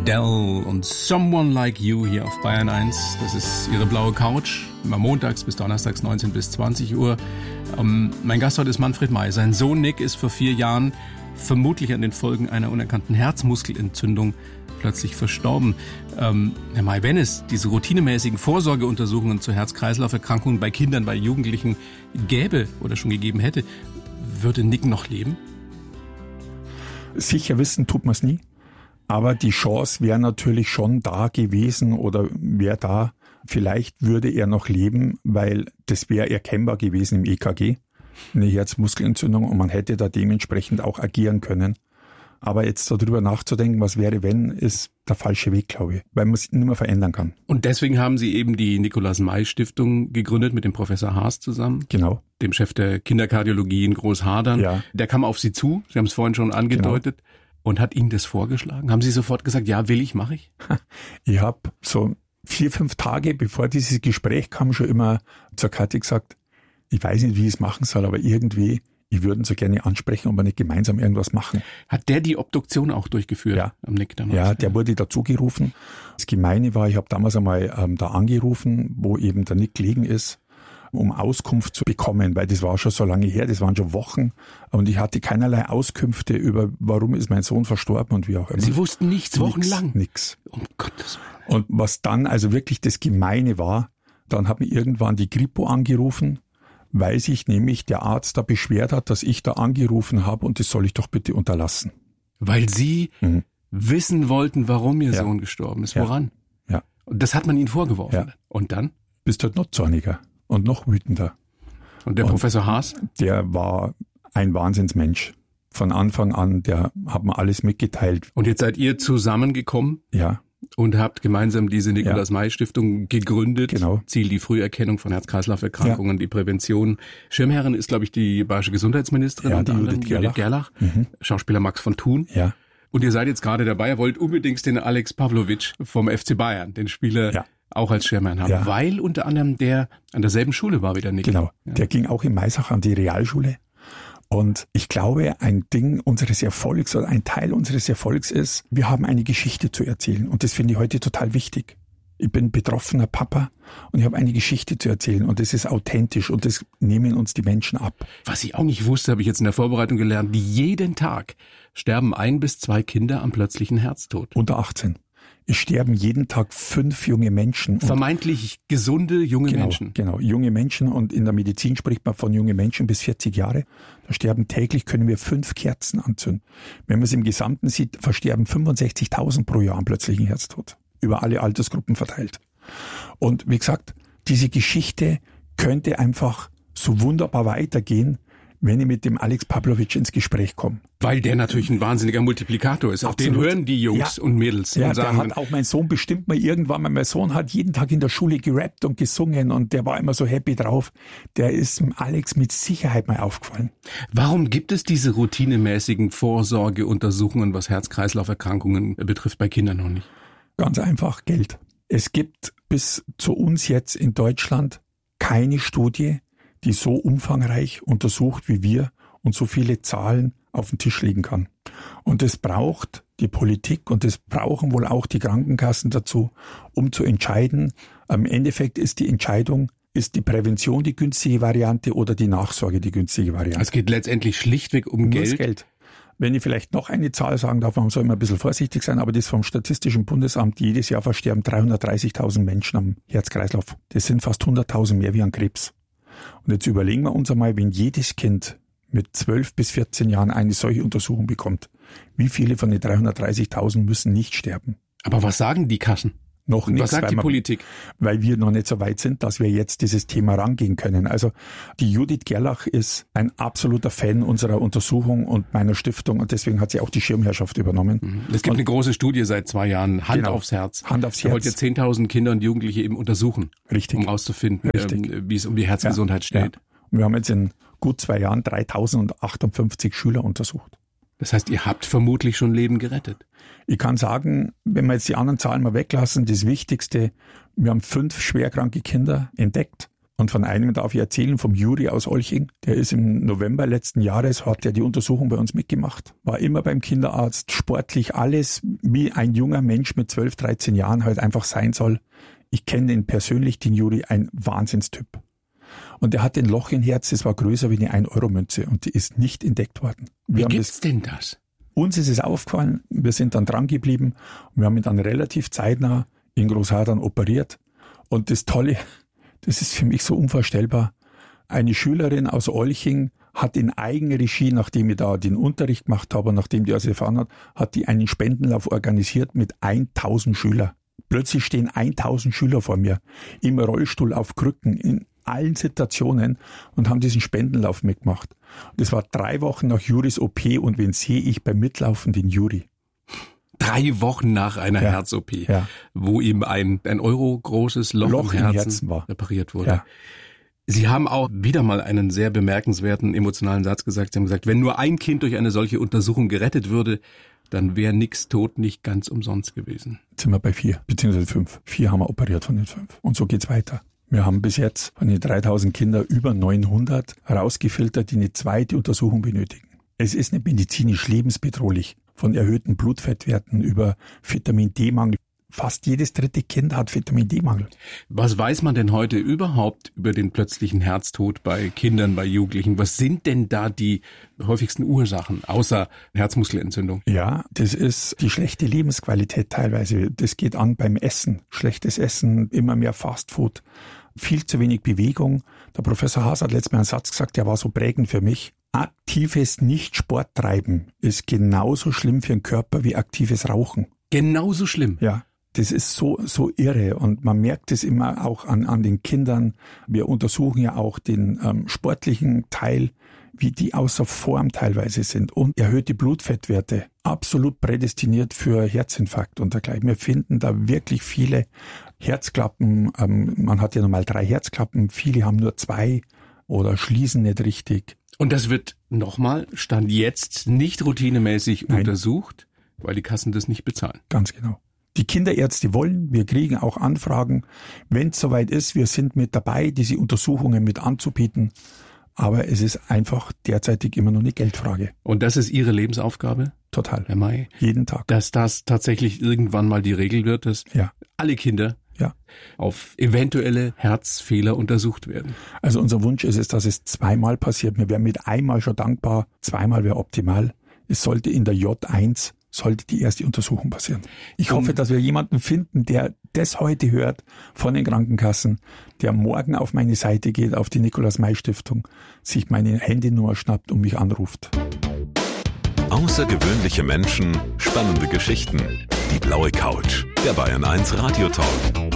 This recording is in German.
Adele und Someone Like You hier auf Bayern 1. Das ist Ihre blaue Couch, immer montags bis donnerstags 19 bis 20 Uhr. Mein Gast heute ist Manfred May. Sein Sohn Nick ist vor 4 Jahren vermutlich an den Folgen einer unerkannten Herzmuskelentzündung plötzlich verstorben. Herr May, wenn es diese routinemäßigen Vorsorgeuntersuchungen zur Herz-Kreislauf-Erkrankungen bei Kindern, bei Jugendlichen gäbe oder schon gegeben hätte, würde Nick noch leben? Sicher wissen tut man es nie. Aber die Chance wäre natürlich schon da gewesen oder wäre da. Vielleicht würde er noch leben, weil das wäre erkennbar gewesen im EKG. Eine Herzmuskelentzündung und man hätte da dementsprechend auch agieren können. Aber jetzt darüber nachzudenken, was wäre, wenn, ist der falsche Weg, glaube ich, weil man es nicht mehr verändern kann. Und deswegen haben Sie eben die Nikolaus-May-Stiftung gegründet mit dem Professor Haas zusammen. Genau. Dem Chef der Kinderkardiologie in Großhadern. Ja. Der kam auf Sie zu, Sie haben es vorhin schon angedeutet. Genau. Und hat Ihnen das vorgeschlagen? Haben Sie sofort gesagt, ja, will ich, mache ich? Ich habe so 4-5 Tage, bevor dieses Gespräch kam, schon immer zur Kathi gesagt, ich weiß nicht, wie ich es machen soll, aber irgendwie, ich würde ihn so gerne ansprechen, ob wir nicht gemeinsam irgendwas machen. Hat der die Obduktion auch durchgeführt? Ja. Am Nick damals? Ja, der wurde dazu gerufen. Das Gemeine war, ich habe damals einmal da angerufen, wo eben der Nick gelegen ist, um Auskunft zu bekommen, weil das war schon so lange her, das waren schon Wochen und ich hatte keinerlei Auskünfte über, warum ist mein Sohn verstorben und wie auch immer. Sie wussten nichts, wochenlang? Nix. Um Gottes Willen. Und was dann also wirklich das Gemeine war, dann hat mir irgendwann die Kripo angerufen, weil sich nämlich der Arzt da beschwert hat, dass ich da angerufen habe und das soll ich doch bitte unterlassen. Weil Sie wissen wollten, warum Ihr Sohn gestorben ist, woran? Ja. Und das hat man Ihnen vorgeworfen. Ja. Und dann? Bist halt noch zorniger. Und noch wütender. Und der Professor Haas? Der war ein Wahnsinnsmensch. Von Anfang an, der hat mir alles mitgeteilt. Und jetzt seid ihr zusammengekommen? Ja. Und habt gemeinsam diese Nikolaus-May-Stiftung gegründet. Genau. Ziel die Früherkennung von Herz-Kreislauf-Erkrankungen, die Prävention. Schirmherrin ist, glaube ich, die bayerische Gesundheitsministerin. Ja, die Judith Gerlach. Schauspieler Max von Thun. Ja. Und ihr seid jetzt gerade dabei, ihr wollt unbedingt den Alex Pavlovic vom FC Bayern, den Spieler, auch als Schirmherrn haben, weil unter anderem der an derselben Schule war wie der Nick. Genau, der ging auch in Maisach an die Realschule. Und ich glaube, ein Ding unseres Erfolgs oder ein Teil unseres Erfolgs ist, wir haben eine Geschichte zu erzählen. Und das finde ich heute total wichtig. Ich bin betroffener Papa und ich habe eine Geschichte zu erzählen und das ist authentisch und das nehmen uns die Menschen ab. Was ich auch nicht wusste, habe ich jetzt in der Vorbereitung gelernt, jeden Tag sterben 1 bis 2 Kinder am plötzlichen Herztod. Unter 18. Es sterben jeden Tag 5 junge Menschen. Vermeintlich gesunde junge Menschen. Genau, junge Menschen und in der Medizin spricht man von jungen Menschen bis 40 Jahre. Da sterben täglich, können wir 5 Kerzen anzünden. Wenn man es im Gesamten sieht, versterben 65.000 pro Jahr am plötzlichen Herztod. Über alle Altersgruppen verteilt. Und wie gesagt, diese Geschichte könnte einfach so wunderbar weitergehen, wenn ich mit dem Alex Pavlovic ins Gespräch komme. Weil der natürlich ein wahnsinniger Multiplikator ist. Auf den hören die Jungs und Mädels. Ja, und sagen, der hat auch mein Sohn bestimmt mal irgendwann mal, mein Sohn hat jeden Tag in der Schule gerappt und gesungen und der war immer so happy drauf. Der ist Alex mit Sicherheit mal aufgefallen. Warum gibt es diese routinemäßigen Vorsorgeuntersuchungen, was Herz-Kreislauf-Erkrankungen betrifft, bei Kindern noch nicht? Ganz einfach Geld. Es gibt bis zu uns jetzt in Deutschland keine Studie, die so umfangreich untersucht wie wir und so viele Zahlen auf den Tisch legen kann. Und das braucht die Politik und das brauchen wohl auch die Krankenkassen dazu, um zu entscheiden. Im Endeffekt ist die Entscheidung, ist die Prävention die günstige Variante oder die Nachsorge die günstige Variante. Es geht letztendlich schlichtweg um Geld. Wenn ich vielleicht noch eine Zahl sagen darf, man soll immer ein bisschen vorsichtig sein, aber das vom Statistischen Bundesamt, jedes Jahr versterben 330.000 Menschen am Herz-Kreislauf. Das sind fast 100.000 mehr wie an Krebs. Und jetzt überlegen wir uns einmal, wenn jedes Kind mit 12 bis 14 Jahren eine solche Untersuchung bekommt, wie viele von den 330.000 müssen nicht sterben? Aber was sagen die Kassen? Noch nichts. Was sagt die Politik? Weil wir noch nicht so weit sind, dass wir jetzt dieses Thema rangehen können. Also die Judith Gerlach ist ein absoluter Fan unserer Untersuchung und meiner Stiftung und deswegen hat sie auch die Schirmherrschaft übernommen. Es gibt eine große Studie seit 2 Jahren, Hand aufs Herz. Hand aufs Herz. Da wollt ihr 10.000 Kinder und Jugendliche eben untersuchen. Richtig. Um rauszufinden, wie es um die Herzgesundheit steht. Ja. Und wir haben jetzt in gut 2 Jahren 3.058 Schüler untersucht. Das heißt, ihr habt vermutlich schon Leben gerettet. Ich kann sagen, wenn wir jetzt die anderen Zahlen mal weglassen, das Wichtigste, wir haben 5 schwerkranke Kinder entdeckt Und von einem darf ich erzählen, vom Juri aus Olching. Der ist im November letzten Jahres, hat er die Untersuchung bei uns mitgemacht. War immer beim Kinderarzt, sportlich alles, wie ein junger Mensch mit 12, 13 Jahren halt einfach sein soll. Ich kenne den persönlich, den Juri, ein Wahnsinnstyp. Und der hat ein Loch im Herz, das war größer wie eine 1-Euro-Münze und die ist nicht entdeckt worden. Wie gibt's denn das? Uns ist es aufgefallen, wir sind dann dran geblieben und wir haben ihn dann relativ zeitnah in Großhadern operiert. Und das Tolle, das ist für mich so unvorstellbar. Eine Schülerin aus Olching hat in Eigenregie, nachdem ich da den Unterricht gemacht habe und nachdem die also erfahren hat die einen Spendenlauf organisiert mit 1000 Schülern. Plötzlich stehen 1000 Schüler vor mir, im Rollstuhl, auf Krücken, in allen Situationen und haben diesen Spendenlauf mitgemacht. Das war 3 Wochen nach Juris OP und wen sehe ich beim Mitlaufen? Den Juri. 3 Wochen nach einer Herz-OP, wo ihm ein Euro großes Loch im Herzen war, repariert wurde. Ja. Sie haben auch wieder mal einen sehr bemerkenswerten emotionalen Satz gesagt. Sie haben gesagt, wenn nur ein Kind durch eine solche Untersuchung gerettet würde, dann wäre nix tot nicht ganz umsonst gewesen. Jetzt sind wir bei 4, beziehungsweise 5. 4 haben wir operiert von den 5. Und so geht's weiter. Wir haben bis jetzt von den 3000 Kindern über 900 rausgefiltert, die eine zweite Untersuchung benötigen. Es ist nicht medizinisch lebensbedrohlich. Von erhöhten Blutfettwerten über Vitamin D-Mangel. Fast jedes 3. Kind hat Vitamin D-Mangel. Was weiß man denn heute überhaupt über den plötzlichen Herztod bei Kindern, bei Jugendlichen? Was sind denn da die häufigsten Ursachen, außer Herzmuskelentzündung? Ja, das ist die schlechte Lebensqualität teilweise. Das geht an beim Essen. Schlechtes Essen, immer mehr Fastfood, viel zu wenig Bewegung. Der Professor Haas hat letztes Mal einen Satz gesagt, der war so prägend für mich. Aktives Nicht-Sport-Treiben ist genauso schlimm für den Körper wie aktives Rauchen. Genauso schlimm? Ja. Das ist so irre und man merkt es immer auch an den Kindern. Wir untersuchen ja auch den sportlichen Teil, wie die außer Form teilweise sind und erhöhte Blutfettwerte. Absolut prädestiniert für Herzinfarkt und dergleichen. Wir finden da wirklich viele Herzklappen. Man hat ja normal 3 Herzklappen, viele haben nur 2 oder schließen nicht richtig. Und das wird nochmal, Stand jetzt, nicht routinemäßig untersucht, weil die Kassen das nicht bezahlen. Ganz genau. Die Kinderärzte wollen, wir kriegen auch Anfragen, wenn es soweit ist, wir sind mit dabei, diese Untersuchungen mit anzubieten. Aber es ist einfach derzeitig immer nur eine Geldfrage. Und das ist Ihre Lebensaufgabe? Total. Herr May? Jeden Tag. Dass das tatsächlich irgendwann mal die Regel wird, dass alle Kinder auf eventuelle Herzfehler untersucht werden. Also unser Wunsch ist es, dass es 2-mal passiert. Wir wären mit einmal schon dankbar, 2-mal wäre optimal. Es sollte in der J1 die erste Untersuchung passieren. Ich hoffe, dass wir jemanden finden, der das heute hört von den Krankenkassen, der morgen auf meine Seite geht, auf die Nikolaus-May-Stiftung, sich meine Handynummer schnappt und mich anruft. Außergewöhnliche Menschen, spannende Geschichten. Die blaue Couch, der Bayern 1 Radiotalk.